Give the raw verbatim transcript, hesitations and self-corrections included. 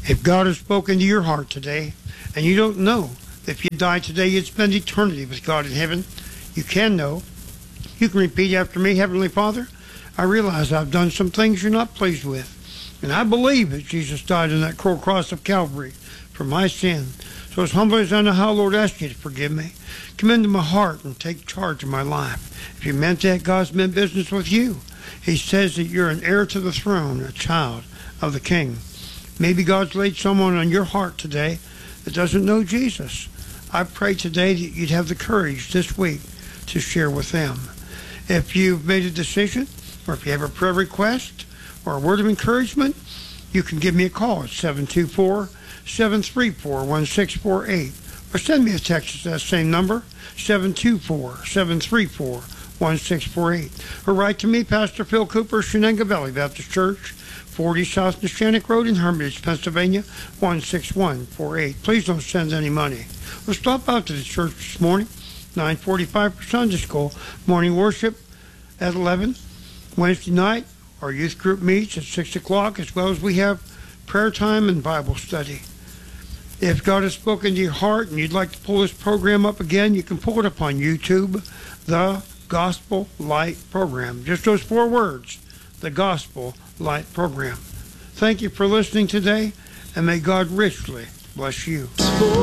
If God has spoken to your heart today, and you don't know if you die today, you'd spend eternity with God in heaven, you can know. You can repeat after me. Heavenly Father, I realize I've done some things you're not pleased with, and I believe that Jesus died on that cruel cross of Calvary for my sin. So as humbly as I know how, Lord, I ask you to forgive me. Come into my heart and take charge of my life. If you meant that, God's meant business with you. He says that you're an heir to the throne, a child of the King. Maybe God's laid someone on your heart today that doesn't know Jesus. I pray today that you'd have the courage this week to share with them. If you've made a decision, or if you have a prayer request or a word of encouragement, you can give me a call at seven two four, seven three four, one six four eight, or send me a text at that same number, seven two four, seven three four, one six four eight, or write to me, Pastor Phil Cooper, Shenango Valley Baptist Church, forty South Neshannock Road in Hermitage, Pennsylvania, one six one four eight. Please don't send any money. Well, stop out to the church this morning, nine forty-five for Sunday school, morning worship at eleven. Wednesday night, our youth group meets at six o'clock, as well as we have prayer time and Bible study. If God has spoken to your heart and you'd like to pull this program up again, you can pull it up on YouTube, The Gospel Light Program. Just those four words, The Gospel Light Program. Thank you for listening today, and may God richly bless you.